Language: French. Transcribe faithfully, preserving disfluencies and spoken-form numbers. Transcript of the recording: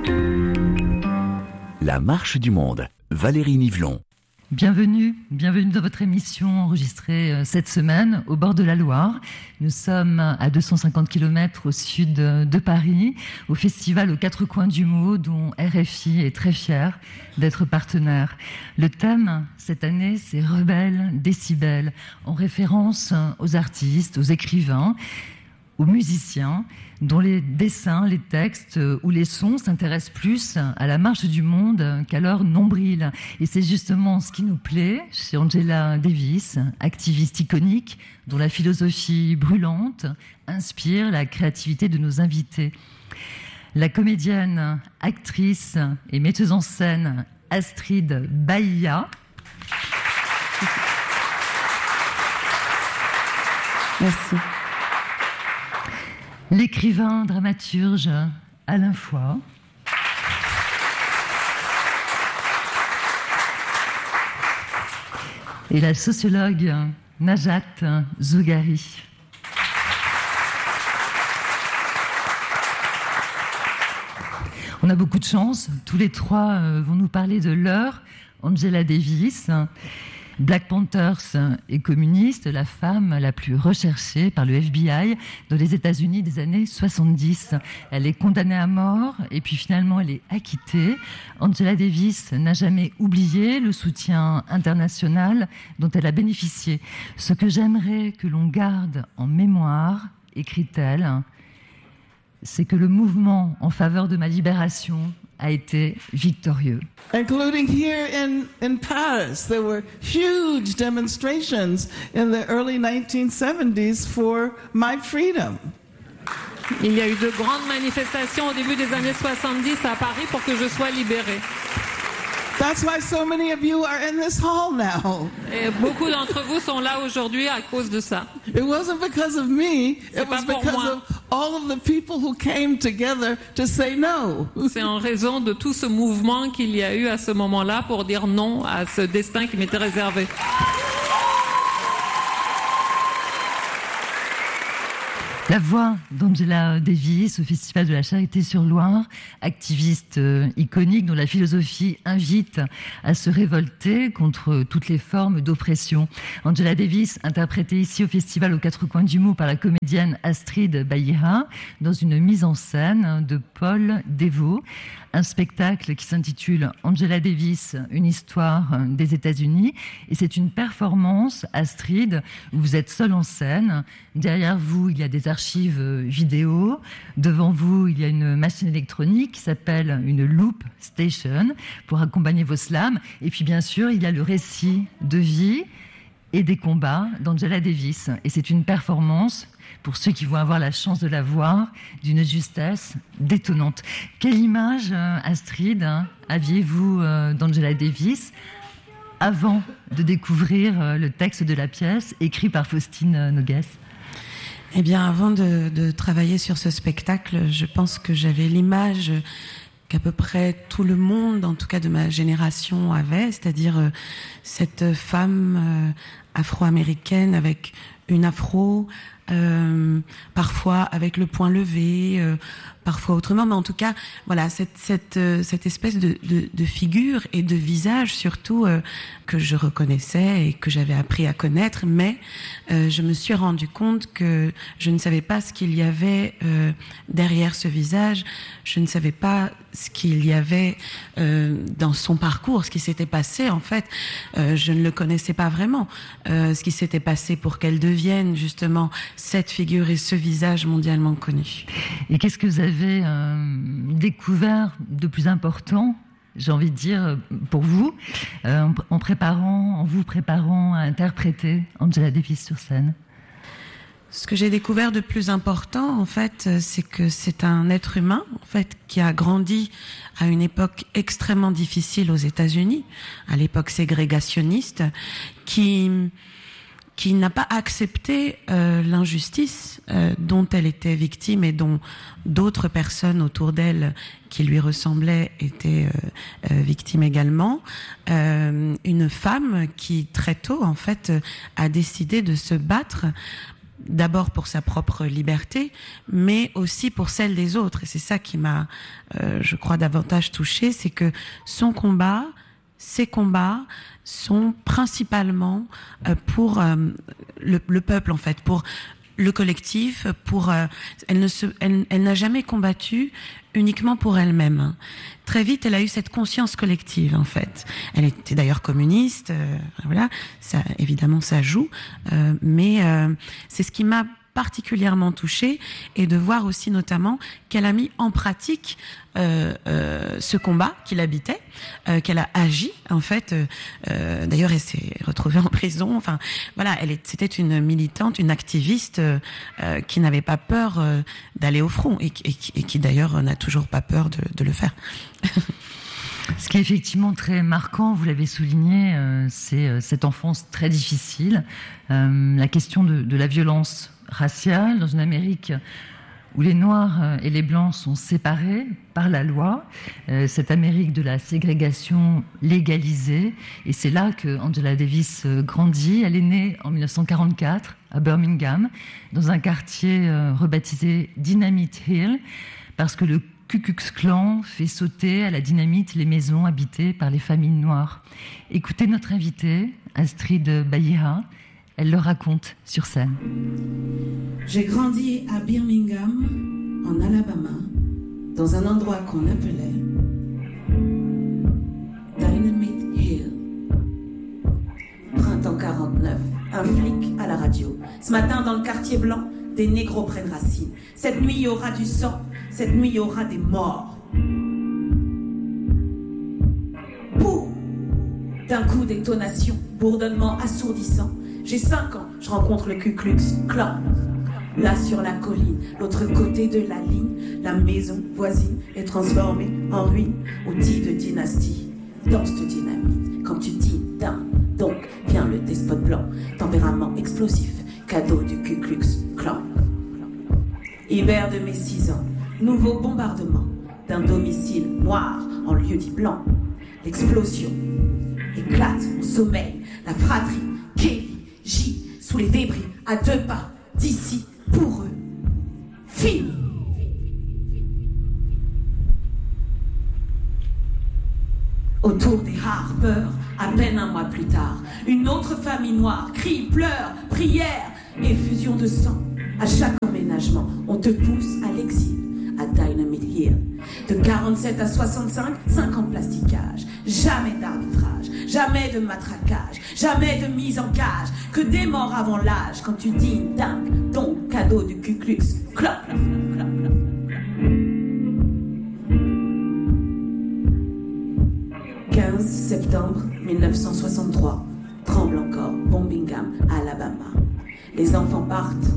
La marche du monde, Valérie Nivelon. Bienvenue, bienvenue dans votre émission enregistrée cette semaine au bord de la Loire. Nous sommes à deux cent cinquante kilomètres au sud de Paris, au festival aux quatre coins du mot dont R F I est très fier d'être partenaire. Le thème cette année, c'est Rebelles, décibels, en référence aux artistes, aux écrivains, aux musiciens, dont les dessins, les textes ou les sons s'intéressent plus à la marche du monde qu'à leur nombril. Et c'est justement ce qui nous plaît chez Angela Davis, activiste iconique, dont la philosophie brûlante inspire la créativité de nos invités. La comédienne, actrice et metteuse en scène Astrid Bahia. Merci. L'écrivain dramaturge Alain Foix. Et la sociologue Najat Zougari. On a beaucoup de chance. Tous les trois vont nous parler de leur Angela Davis. Black Panthers est communiste, la femme la plus recherchée par le F B I dans les États-Unis des années soixante-dix. Elle est condamnée à mort et puis finalement elle est acquittée. Angela Davis n'a jamais oublié le soutien international dont elle a bénéficié. Ce que j'aimerais que l'on garde en mémoire, écrit-elle, c'est que le mouvement en faveur de ma libération a été victorieux. Including here in, in Paris, there were huge demonstrations in the early nineteen seventies for my freedom. Il y a eu de grandes manifestations au début des années soixante-dix à Paris pour que je sois libérée. That's why so many of you are in this hall now. Et beaucoup d'entre vous sont là aujourd'hui à cause de ça. It wasn't because of me, it was because of all of the people who came together to say no. C'est en raison de tout ce mouvement qu'il y a eu à ce moment-là pour dire non à ce destin qui m'était réservé. La voix d'Angela Davis au Festival de la Charité-sur-Loire, activiste euh, iconique dont la philosophie invite à se révolter contre toutes les formes d'oppression. Angela Davis, interprétée ici au Festival aux quatre coins du mot par la comédienne Astrid Bahia, dans une mise en scène de Paul Devaux. Un spectacle qui s'intitule Angela Davis, une histoire des États-Unis. Et c'est une performance, Astrid, où vous êtes seule en scène. Derrière vous, il y a des archives vidéo. Devant vous, il y a une machine électronique qui s'appelle une Loop Station pour accompagner vos slams. Et puis, bien sûr, il y a le récit de vie et des combats d'Angela Davis. Et c'est une performance, pour ceux qui vont avoir la chance de la voir, d'une justesse détonnante. Quelle image, Astrid, hein, aviez-vous euh, d'Angela Davis avant de découvrir euh, le texte de la pièce écrit par Faustine Noguès ? Eh bien, avant de, de travailler sur ce spectacle, je pense que j'avais l'image qu'à peu près tout le monde, en tout cas de ma génération, avait, c'est-à-dire euh, cette femme euh, afro-américaine avec une afro, euh, parfois avec le poing levé, euh, parfois autrement, mais en tout cas, voilà, cette cette euh, cette espèce de, de de figure et de visage surtout euh, que je reconnaissais et que j'avais appris à connaître, mais euh, je me suis rendu compte que je ne savais pas ce qu'il y avait euh, derrière ce visage, je ne savais pas ce qu'il y avait euh, dans son parcours, ce qui s'était passé en fait, euh, je ne le connaissais pas vraiment, euh, ce qui s'était passé pour qu'elle devienne justement cette figure et ce visage mondialement connu. Et qu'est-ce que vous avez euh, découvert de plus important, j'ai envie de dire, pour vous, euh, en préparant, en vous préparant à interpréter Angela Davis sur scène ? Ce que j'ai découvert de plus important, en fait, c'est que c'est un être humain, en fait, qui a grandi à une époque extrêmement difficile aux États-Unis, à l'époque ségrégationniste, qui qui n'a pas accepté euh, l'injustice euh, dont elle était victime et dont d'autres personnes autour d'elle qui lui ressemblaient étaient euh, euh, victimes également. Euh, une femme qui très tôt, en fait, a décidé de se battre d'abord pour sa propre liberté, mais aussi pour celle des autres. Et c'est ça qui m'a, euh, je crois, davantage touchée, c'est que son combat, ses combats sont principalement euh, pour euh, le, le peuple, en fait, pour le collectif, pour euh, elle ne se, elle, elle n'a jamais combattu uniquement pour elle-même. Très vite, elle a eu cette conscience collective, en fait. Elle était d'ailleurs communiste, euh, voilà, ça, évidemment, ça joue, euh, mais euh, c'est ce qui m'a particulièrement touchée, et de voir aussi notamment qu'elle a mis en pratique euh, euh, ce combat qu'il habitait, euh, qu'elle a agi en fait. Euh, euh, d'ailleurs, elle s'est retrouvée en prison. Enfin, voilà, elle est, c'était une militante, une activiste euh, euh, qui n'avait pas peur euh, d'aller au front et, et, et qui d'ailleurs n'a toujours pas peur de, de le faire. Ce qui est effectivement très marquant, vous l'avez souligné, euh, c'est euh, cette enfance très difficile, euh, la question de, de la violence raciale dans une Amérique où les Noirs et les Blancs sont séparés par la loi, euh, cette Amérique de la ségrégation légalisée. Et c'est là que Angela Davis grandit. Elle est née en dix-neuf cent quarante-quatre à Birmingham, dans un quartier euh, rebaptisé Dynamite Hill, parce que le Ku Klux Klan fait sauter à la dynamite les maisons habitées par les familles noires. Écoutez notre invitée, Astrid Bahia. Elle le raconte sur scène. J'ai grandi à Birmingham, en Alabama, dans un endroit qu'on appelait Dynamite Hill. Printemps quarante-neuf, un flic à la radio. Ce matin, dans le quartier blanc, des négros prennent racine. Cette nuit, il y aura du sang. Cette nuit, il y aura des morts. Boum! D'un coup, détonation, bourdonnement assourdissant. J'ai cinq ans, je rencontre le Ku Klux Klan. Là sur la colline, l'autre côté de la ligne, la maison voisine est transformée en ruine, outil de dynastie. Dans cette dynamite, quand tu dis d'un, donc vient le despote blanc, tempérament explosif, cadeau du Ku Klux Klan. Hiver de mes six ans, nouveau bombardement d'un domicile noir en lieu dit blanc. L'explosion éclate mon sommeil, la fratrie Kelly J sous les débris, à deux pas d'ici, pour eux, fini. Autour des Harper, à peine un mois plus tard, une autre famille noire crie, pleure, prière, effusion de sang. À chaque emménagement, on te pousse à l'exil, à Dynamite Hill. De quarante-sept à soixante-cinq, cinq ans de plasticage, jamais d'arbitrage, jamais de matraquage, jamais de mise en cage, que des morts avant l'âge, quand tu dis dingue, ton cadeau du Ku Klux Klan. quinze septembre mille neuf cent soixante-trois, tremble encore, Birmingham, Alabama. Les enfants partent